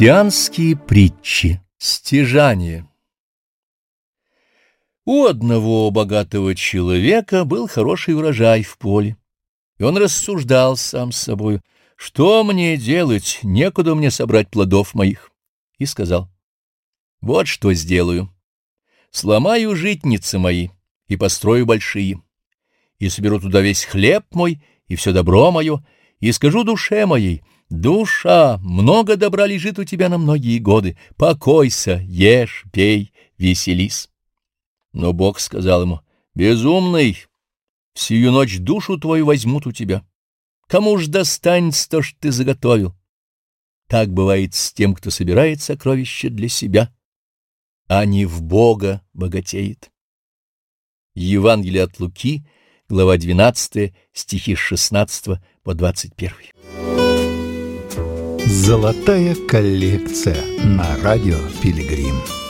Христианские притчи. Стяжание. У одного богатого человека был хороший урожай в поле, и он рассуждал сам с собою: что мне делать, некуда мне собрать плодов моих. И сказал: вот что сделаю. Сломаю житницы мои и построю большие, и соберу туда весь хлеб мой и все добро мое, и скажу душе моей: душа, много добра лежит у тебя на многие годы, покойся, ешь, пей, веселись. Но Бог сказал ему: безумный, в сию ночь душу твою возьмут у тебя. Кому ж достанется то, что ты заготовил? Так бывает с тем, кто собирает сокровища для себя, а не в Бога богатеет. Евангелие от Луки, глава 12, стихи с 16 по 21. Золотая коллекция на радио Пилигрим.